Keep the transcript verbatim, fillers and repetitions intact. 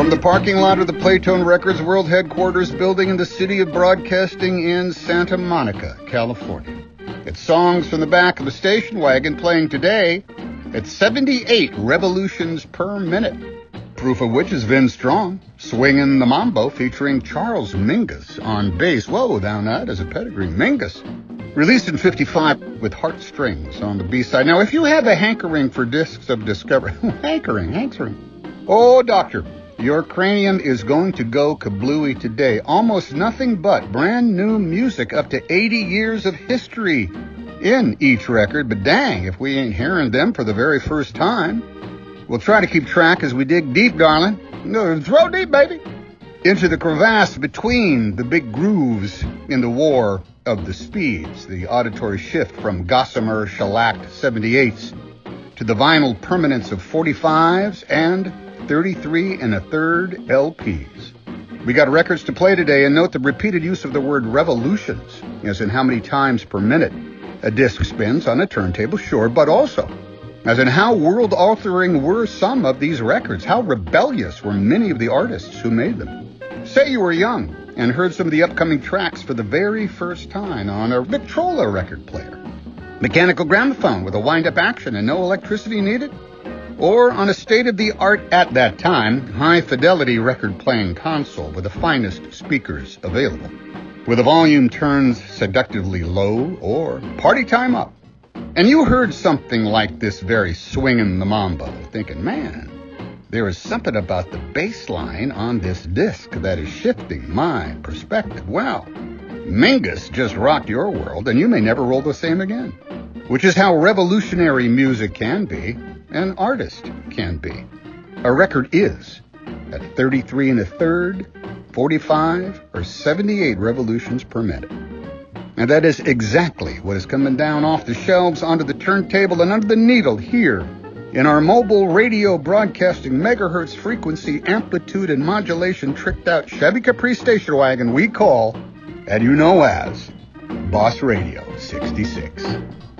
From the parking lot of the Playtone Records World Headquarters building in the city of broadcasting in Santa Monica, California. It's songs from the back of the station wagon playing today at seventy-eight revolutions per minute. Proof of which is Vin Strong, Swingin' the Mambo, featuring Charles Mingus on bass. Whoa, down that is a pedigree. Mingus. Released in fifty-five with Heartstrings on the B-side. Now, if you have a hankering for discs of discovery... hankering, hankering. Oh, doctor, your cranium is going to go kablooey today. Almost nothing but brand new music, up to eighty years of history in each record. But dang, if we ain't hearing them for the very first time. We'll try to keep track as we dig deep, darling. No, throw deep, baby. Into the crevasse between the big grooves in the war of the speeds, the auditory shift from gossamer shellacked seventy-eights to the vinyl permanence of forty-fives and thirty-three and a third L Ps. We got records to play today, and note the repeated use of the word revolutions, as in how many times per minute a disc spins on a turntable, sure, but also as in how world-altering were some of these records, how rebellious were many of the artists who made them. Say you were young and heard some of the upcoming tracks for the very first time on a Victrola record player, mechanical gramophone with a wind-up action and no electricity needed, or on a state-of-the-art, at that time, high-fidelity record-playing console with the finest speakers available, with the volume turned seductively low or party time up. And you heard something like this very Swingin' the Mambo, thinking, man, there is something about the bass line on this disc that is shifting my perspective. Well, Mingus just rocked your world, and you may never roll the same again. Which is how revolutionary music can be, an artist can be. A record is at thirty-three and a third, forty-five, or seventy-eight revolutions per minute. And that is exactly what is coming down off the shelves onto the turntable and under the needle here in our mobile radio broadcasting megahertz frequency, amplitude, and modulation tricked out Chevy Caprice station wagon we call, and you know as, Boss Radio sixty-six.